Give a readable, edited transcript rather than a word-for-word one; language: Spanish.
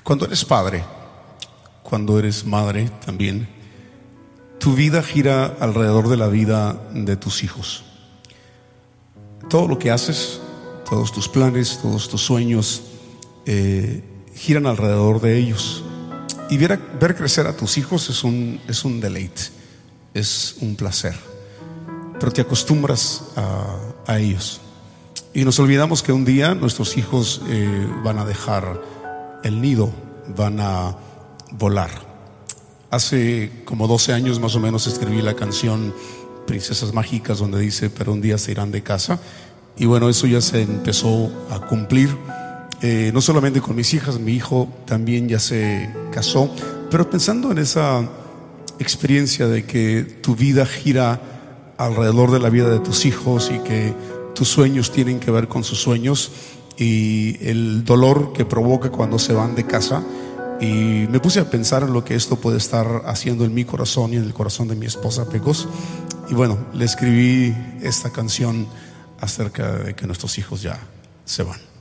Cuando eres padre, cuando eres madre también, tu vida gira alrededor de la vida de tus hijos. Todo lo que haces, todos tus planes, todos tus sueños giran alrededor de ellos. Y ver crecer a tus hijos es un deleite, es un placer. Pero te acostumbras a ellos. Y nos olvidamos que un día nuestros hijos van a dejar el nido, van a volar. Hace como 12 años más o menos escribí la canción Princesas Mágicas, donde dice: pero un día se irán de casa. Y bueno, eso ya se empezó a cumplir, no solamente con mis hijas, mi hijo también ya se casó. Pero pensando en esa experiencia de que tu vida gira alrededor de la vida de tus hijos y que tus sueños tienen que ver con sus sueños, y el dolor que provoca cuando se van de casa, y me puse a pensar en lo que esto puede estar haciendo en mi corazón y en el corazón de mi esposa Pecos. Y bueno, le escribí esta canción acerca de que nuestros hijos ya se van.